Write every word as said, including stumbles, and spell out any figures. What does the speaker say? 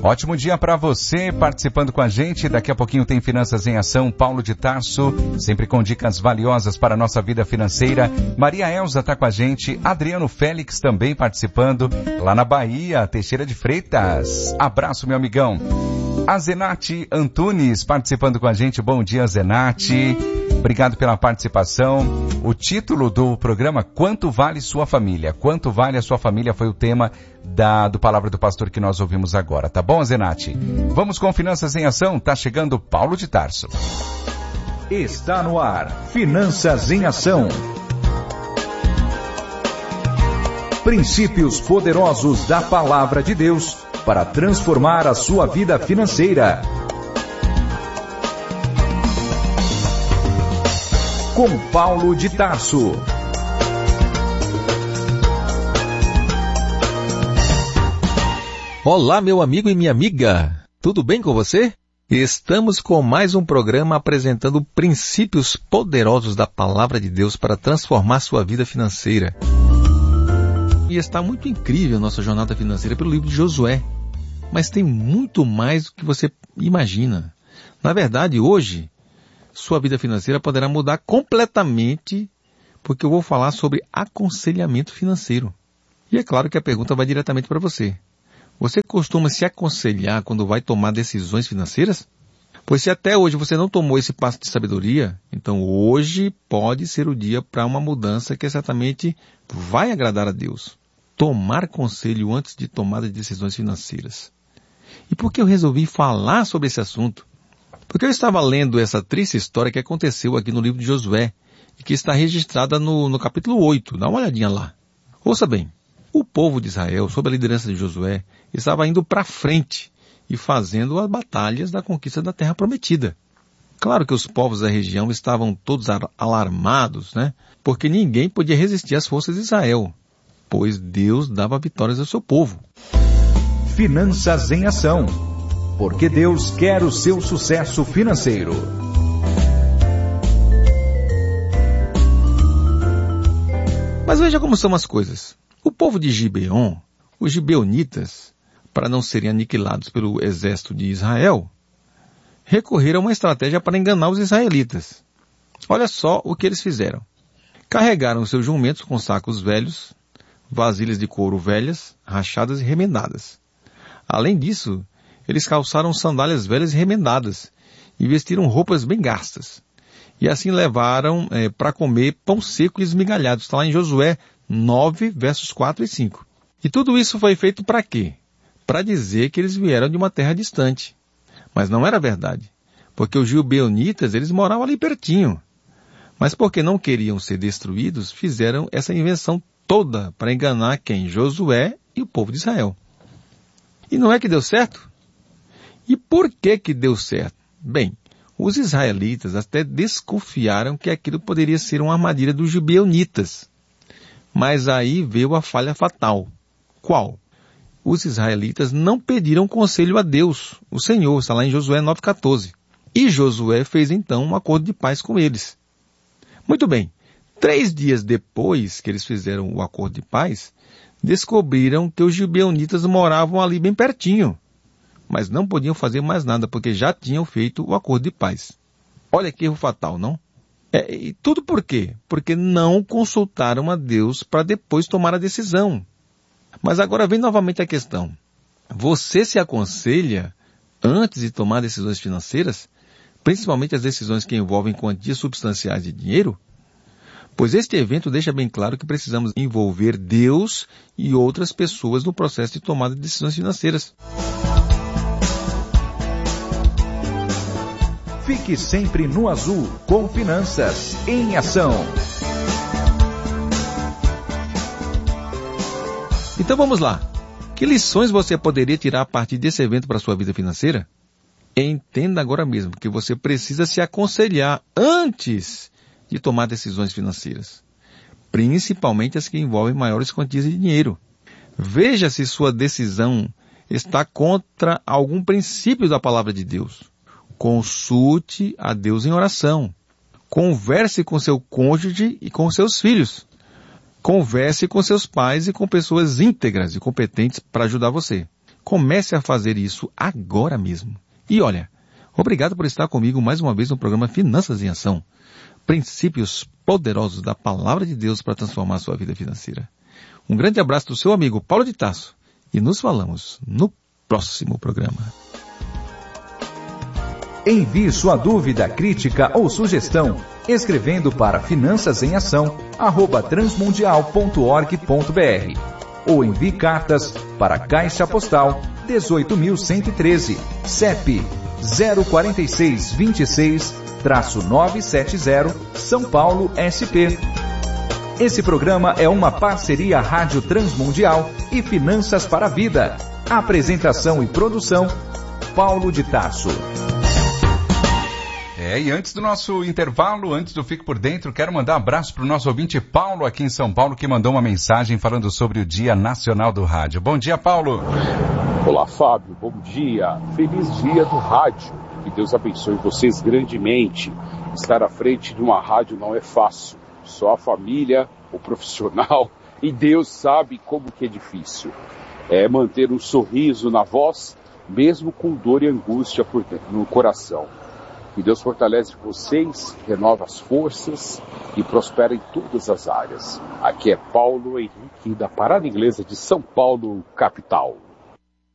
Ótimo dia para você, participando com a gente. Daqui a pouquinho tem Finanças em Ação, Paulo de Tarso, sempre com dicas valiosas para a nossa vida financeira. Maria Elza está com a gente, Adriano Félix também participando, lá na Bahia, Teixeira de Freitas. Abraço, meu amigão. A Zenate Antunes participando com a gente. Bom dia, Zenate. Obrigado pela participação. O título do programa, Quanto Vale Sua Família? Quanto Vale a Sua Família foi o tema da, do Palavra do Pastor que nós ouvimos agora, tá bom, Zenate? Vamos com Finanças em Ação, tá chegando Paulo de Tarso. Está no ar, Finanças em Ação. Princípios poderosos da Palavra de Deus para transformar a sua vida financeira. Com Paulo de Tarso. Olá, meu amigo e minha amiga. Tudo bem com você? Estamos com mais um programa apresentando princípios poderosos da Palavra de Deus para transformar sua vida financeira. E está muito incrível a nossa jornada financeira pelo livro de Josué. Mas tem muito mais do que você imagina. Na verdade, hoje, sua vida financeira poderá mudar completamente, porque eu vou falar sobre aconselhamento financeiro. E é claro que a pergunta vai diretamente para você. Você costuma se aconselhar quando vai tomar decisões financeiras? Pois se até hoje você não tomou esse passo de sabedoria, então hoje pode ser o dia para uma mudança que certamente vai agradar a Deus. Tomar conselho antes de tomada de decisões financeiras. E por que eu resolvi falar sobre esse assunto? Porque eu estava lendo essa triste história que aconteceu aqui no livro de Josué, e que está registrada no, no capítulo oito. Dá uma olhadinha lá. Ouça bem, o povo de Israel, sob a liderança de Josué, estava indo para frente e fazendo as batalhas da conquista da terra prometida. Claro que os povos da região estavam todos alarmados, né? Porque ninguém podia resistir às forças de Israel, pois Deus dava vitórias ao seu povo. Finanças em Ação, porque Deus quer o seu sucesso financeiro. Mas veja como são as coisas. O povo de Gibeon, os gibeonitas, para não serem aniquilados pelo exército de Israel, recorreram a uma estratégia para enganar os israelitas. Olha só o que eles fizeram. Carregaram seus jumentos com sacos velhos, vasilhas de couro velhas, rachadas e remendadas. Além disso, eles calçaram sandálias velhas e remendadas e vestiram roupas bem gastas. E assim levaram é, para comer pão seco e esmigalhado. Está lá em Josué nove, versos quatro e cinco. E tudo isso foi feito para quê? Para dizer que eles vieram de uma terra distante. Mas não era verdade, porque os gibeonitas, eles moravam ali pertinho. Mas porque não queriam ser destruídos, fizeram essa invenção toda para enganar quem? Josué e o povo de Israel. E não é que deu certo? E por que que deu certo? Bem, os israelitas até desconfiaram que aquilo poderia ser uma armadilha dos gibeonitas. Mas aí veio a falha fatal. Qual? Os israelitas não pediram conselho a Deus, o Senhor, está lá em Josué nove, quatorze. E Josué fez então um acordo de paz com eles. Muito bem, três dias depois que eles fizeram o acordo de paz, descobriram que os gibeonitas moravam ali bem pertinho, mas não podiam fazer mais nada, porque já tinham feito o acordo de paz. Olha que erro fatal, não? É, e tudo por quê? Porque não consultaram a Deus para depois tomar a decisão. Mas agora vem novamente a questão. Você se aconselha antes de tomar decisões financeiras, principalmente as decisões que envolvem quantias substanciais de dinheiro? Pois este evento deixa bem claro que precisamos envolver Deus e outras pessoas no processo de tomada de decisões financeiras. Fique sempre no azul com Finanças em Ação. Então vamos lá. Que lições você poderia tirar a partir desse evento para a sua vida financeira? Entenda agora mesmo que você precisa se aconselhar antes de tomar decisões financeiras, principalmente as que envolvem maiores quantias de dinheiro. Veja se sua decisão está contra algum princípio da palavra de Deus. Consulte a Deus em oração. Converse com seu cônjuge e com seus filhos. Converse com seus pais e com pessoas íntegras e competentes para ajudar você. Comece a fazer isso agora mesmo. E olha, obrigado por estar comigo mais uma vez no programa Finanças em Ação. Princípios poderosos da Palavra de Deus para transformar a sua vida financeira. Um grande abraço do seu amigo Paulo de Tarso e nos falamos no próximo programa. Envie sua dúvida, crítica ou sugestão escrevendo para finanças em ação arroba transmundial ponto org ponto br ou envie cartas para Caixa Postal dezoito mil cento e treze, C E P zero quatro seis dois seis nove sete zero, São Paulo, S P. Esse programa é uma parceria Rádio Transmundial e Finanças para a Vida. Apresentação e produção, Paulo de Tarso. É, e antes do nosso intervalo, antes do Fique por Dentro, quero mandar um abraço para o nosso ouvinte Paulo aqui em São Paulo, que mandou uma mensagem falando sobre o Dia Nacional do Rádio. Bom dia, Paulo. Olá, Fábio. Bom dia. Feliz Dia do Rádio. Que Deus abençoe vocês grandemente. Estar à frente de uma rádio não é fácil. Só a família, o profissional, e Deus sabe como que é difícil. É manter um sorriso na voz, mesmo com dor e angústia por dentro, no coração. Que Deus fortalece vocês, renova as forças e prospera em todas as áreas. Aqui é Paulo Henrique, da Parada Inglesa de São Paulo, capital.